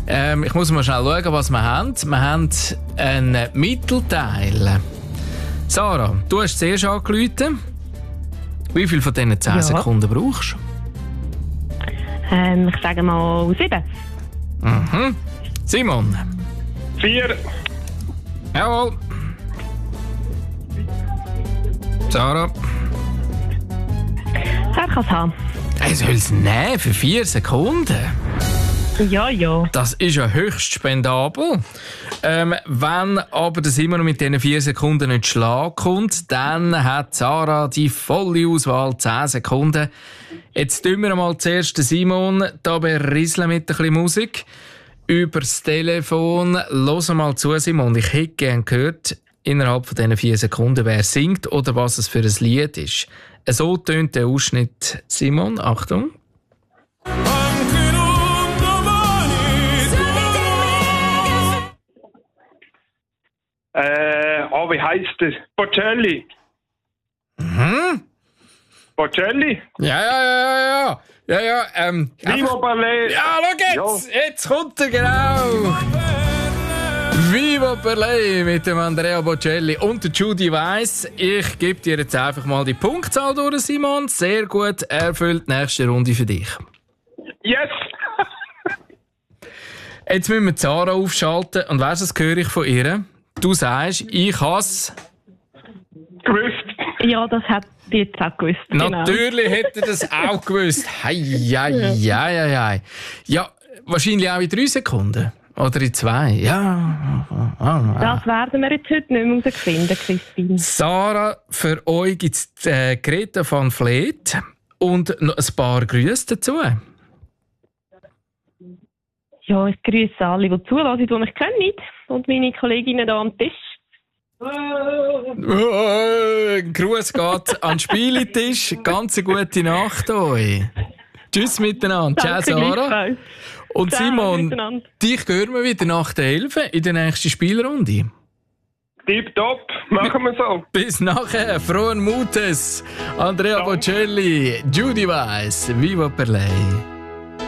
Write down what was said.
Ich muss mal schnell schauen, was wir haben. Wir haben einen Mittelteil. Sarah, du hast zuerst angerufen. Wie viel von diesen 10 Sekunden brauchst du? Ich sage mal 7. Mhm. Simon? 4. Jawohl. Sarah? Er kann es haben. Er soll es nehmen für 4 Sekunden? Ja. Das ist ja höchst spendabel. Wenn aber der Simon mit diesen 4 Sekunden nicht Schlag kommt, dann hat Sarah die volle Auswahl, 10 Sekunden. Jetzt tun wir mal zuerst den Simon da berieseln mit ein bisschen Musik. Übers Telefon. Hör mal zu, Simon. Ich hätte gerne gehört, innerhalb von diesen 4 Sekunden, wer singt oder was es für ein Lied ist. So tönt der Ausschnitt. Simon, Achtung. Wie heisst das? Bocelli. Mhm. Bocelli? Ja. Vivo Ballet. Ja, schau jetzt! Ja. Jetzt kommt er, genau! Vivo Ballet mit dem Andrea Bocelli und der Judy Weiss. Ich gebe dir jetzt einfach mal die Punktzahl durch, Simon. Sehr gut, erfüllt die nächste Runde für dich. Yes! Jetzt müssen wir Sarah aufschalten. Und weißt du, das höre ich von ihr? Du sagst, ich has gewusst. Ja, das hat die jetzt auch gewusst. Natürlich hätte er das auch gewusst. Hei. Ja, wahrscheinlich auch in 3 Sekunden. Oder in 2. Ja. Das werden wir jetzt heute nicht mehr herausfinden, Christine. Sarah, für euch gibt es Greta van Vleet und noch ein paar Grüße dazu. Ja, ich grüße alle, die zuhören, die mich kennen. Und meine Kolleginnen hier am Tisch. Ein Gruß geht an den Spieltisch. Ganz eine gute Nacht euch. Tschüss miteinander. Ciao, Sarah. Und Simon, dich hören wir wieder nach der 11 in der nächsten Spielrunde. Tipptopp, machen wir so. Bis nachher, frohen Mutes. Andrea Bocelli, Judy Weiss, Vivo Ballet.